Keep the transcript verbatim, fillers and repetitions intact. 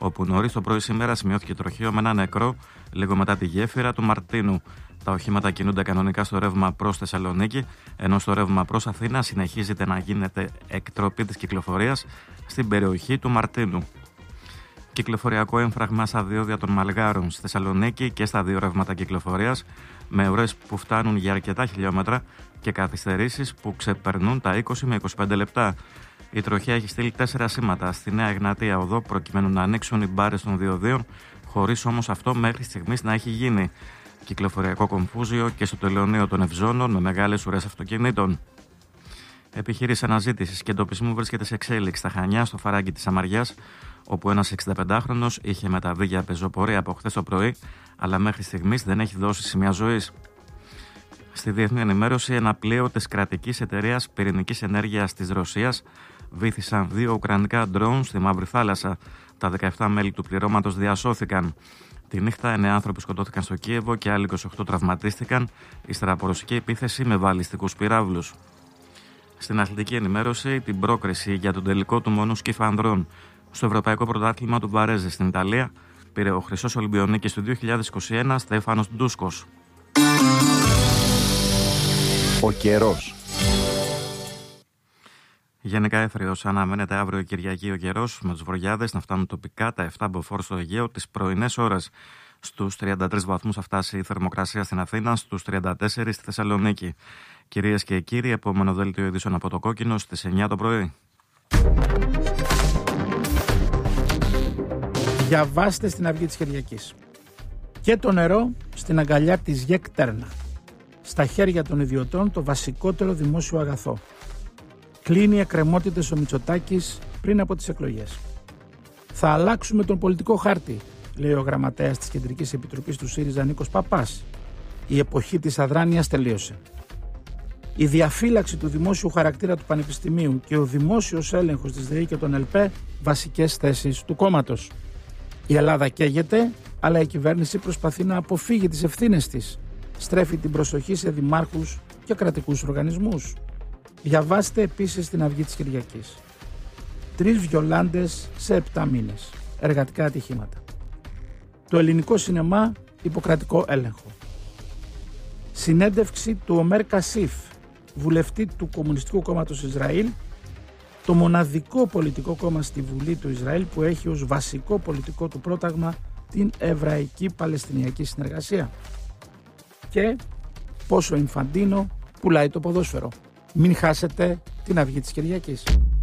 όπου νωρίς το πρωί σήμερα σημειώθηκε τροχείο με ένα νεκρό λίγο μετά τη γέφυρα του Μαρτίνου. Τα οχήματα κινούνται κανονικά στο ρεύμα προς Θεσσαλονίκη, ενώ στο ρεύμα προς Αθήνα συνεχίζεται να γίνεται εκτροπή της κυκλοφορίας στην περιοχή του Μαρτίνου. Κυκλοφοριακό έμφραγμα στα διόδια των Μαλγάρων στη Θεσσαλονίκη και στα δύο ρεύματα κυκλοφορίας, με ουρές που φτάνουν για αρκετά χιλιόμετρα και καθυστερήσεις που ξεπερνούν τα είκοσι με είκοσι πέντε λεπτά. Η τροχέα έχει στείλει τέσσερα σήματα στη Νέα Εγνατία Οδό προκειμένου να ανοίξουν οι μπάρες των διοδίων, χωρίς όμως αυτό μέχρι στιγμής να έχει γίνει. Κυκλοφοριακό κομφούζιο και στο τελωνείο των Ευζώνων με μεγάλες ουρές αυτοκινήτων. Επιχείρηση αναζήτησης και εντοπισμού βρίσκεται σε εξέλιξη στα Χανιά, στο φαράγγι της Αμαριάς, όπου ένας εξηνταπεντάχρονος είχε μεταβεί για πεζοπορία από χθες το πρωί, αλλά μέχρι στιγμής δεν έχει δώσει σημεία ζωής. Στη διεθνή ενημέρωση, ένα πλοίο της κρατικής εταιρείας πυρηνικής ενέργειας της Ρωσίας βύθισαν δύο ουκρανικά ντρόουν στη Μαύρη Θάλασσα. Τα δεκαεπτά μέλη του πληρώματος διασώθηκαν. Τη νύχτα, εννέα άνθρωποι σκοτώθηκαν στο Κίεβο και άλλοι είκοσι οκτώ τραυματίστηκαν ύστερα από ρωσική επίθεση με βαλιστικούς πυράβλους. Στην αθλητική ενημέρωση, την πρόκριση για τον τελικό του μονού σκύφα ανδρών στο Ευρωπαϊκό Πρωτάθλημα του Βαρέζε στην Ιταλία πήρε ο χρυσός Ολυμπιονίκης του δύο χιλιάδες είκοσι ένα Στέφανος Ντούσκος. Ο καιρός. Γενικά έθριος αναμένεται αύριο Κυριακή ο καιρός, με τους βρωγιάδες να φτάνουν τοπικά τα επτά μποφόρ στο Αιγαίο τις πρωινές ώρες. Στους τριάντα τρεις βαθμούς θα φτάσει η θερμοκρασία στην Αθήνα, στους τριάντα τέσσερις στη Θεσσαλονίκη. Κυρίες και κύριοι, επόμενο δέλτιο ειδήσεων από το Κόκκινο στις εννιά το πρωί. Διαβάστε στην Αυγή της Κυριακής. Και το νερό στην αγκαλιά της ΓΕΚ Τέρνα. Στα χέρια των ιδιωτών το βασικότερο δημόσιο αγαθό. Κλείνει εκκρεμότητες ο Μητσοτάκης πριν από τις εκλογές. Θα αλλάξουμε τον πολιτικό χάρτη, λέει ο γραμματέας της Κεντρικής Επιτροπής του ΣΥΡΙΖΑ Νίκος Παπάς. Η εποχή της αδράνειας τελείωσε. Η διαφύλαξη του δημόσιου χαρακτήρα του Πανεπιστημίου και ο δημόσιος έλεγχος της ΔΕΗ και των ΕΛΠΕ βασικές θέσεις του κόμματος. Η Ελλάδα καίγεται, αλλά η κυβέρνηση προσπαθεί να αποφύγει τις ευθύνες της. Στρέφει την προσοχή σε δημάρχους και κρατικούς οργανισμούς. Διαβάστε επίσης την Αυγή της Κυριακής. Τρεις βιολάντες σε επτά μήνες. Εργατικά ατυχήματα. Το ελληνικό σινεμά υποκρατικό έλεγχο. Συνέντευξη του Ομέρ Κασίφ, βουλευτή του Κομμουνιστικού Κόμματος Ισραήλ, το μοναδικό πολιτικό κόμμα στη Βουλή του Ισραήλ που έχει ως βασικό πολιτικό του πρόταγμα την Εβραϊκή Παλαιστινιακή Συνεργασία. Και πόσο Ινφαντίνο πουλάει το ποδόσφαιρο. Μην χάσετε την Αυγή της Κυριακής.